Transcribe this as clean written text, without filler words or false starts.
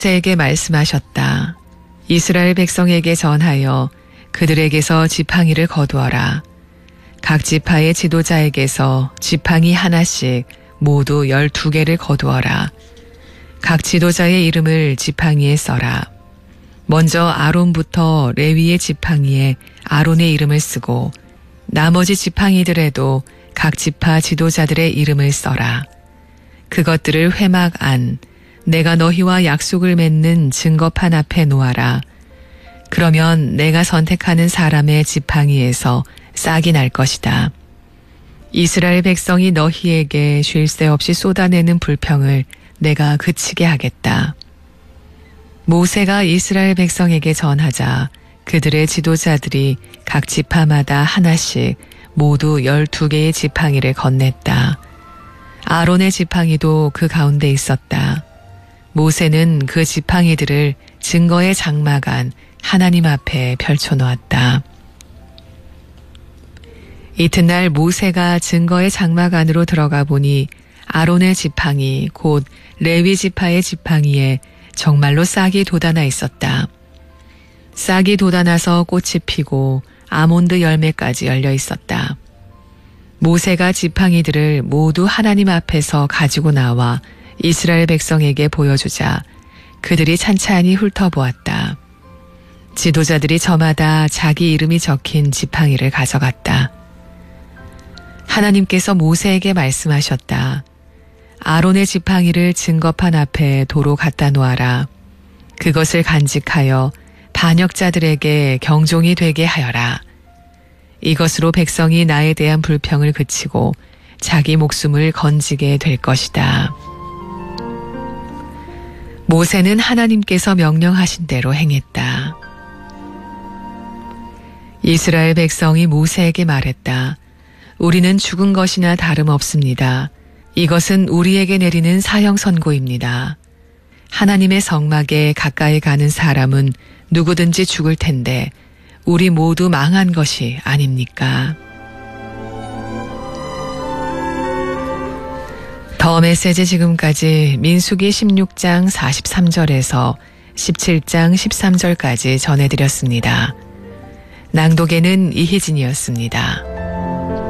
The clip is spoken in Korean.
모세에게 말씀하셨다. 이스라엘 백성에게 전하여 그들에게서 지팡이를 거두어라. 각 지파의 지도자에게서 지팡이 하나씩 모두 12개를 거두어라. 각 지도자의 이름을 지팡이에 써라. 먼저 아론부터 레위의 지팡이에 아론의 이름을 쓰고 나머지 지팡이들에도 각 지파 지도자들의 이름을 써라. 그것들을 회막 안, 내가 너희와 약속을 맺는 증거판 앞에 놓아라. 그러면 내가 선택하는 사람의 지팡이에서 싹이 날 것이다. 이스라엘 백성이 너희에게 쉴 새 없이 쏟아내는 불평을 내가 그치게 하겠다. 모세가 이스라엘 백성에게 전하자 그들의 지도자들이 각 지파마다 하나씩 모두 12개의 지팡이를 건넸다. 아론의 지팡이도 그 가운데 있었다. 모세는 그 지팡이들을 증거의 장막 안 하나님 앞에 펼쳐놓았다. 이튿날 모세가 증거의 장막 안으로 들어가 보니 아론의 지팡이 곧 레위 지파의 지팡이에 정말로 싹이 돋아나 있었다. 싹이 돋아나서 꽃이 피고 아몬드 열매까지 열려 있었다. 모세가 지팡이들을 모두 하나님 앞에서 가지고 나와 이스라엘 백성에게 보여주자 그들이 찬찬히 훑어보았다. 지도자들이 저마다 자기 이름이 적힌 지팡이를 가져갔다. 하나님께서 모세에게 말씀하셨다. 아론의 지팡이를 증거판 앞에 도로 갖다 놓아라. 그것을 간직하여 반역자들에게 경종이 되게 하여라. 이것으로 백성이 나에 대한 불평을 그치고 자기 목숨을 건지게 될 것이다. 모세는 하나님께서 명령하신 대로 행했다. 이스라엘 백성이 모세에게 말했다. 우리는 죽은 것이나 다름없습니다. 이것은 우리에게 내리는 사형 선고입니다. 하나님의 성막에 가까이 가는 사람은 누구든지 죽을 텐데 우리 모두 망한 것이 아닙니까? 더 메시지 지금까지 민수기 16장 43절에서 17장 13절까지 전해드렸습니다. 낭독에는 이희진이었습니다.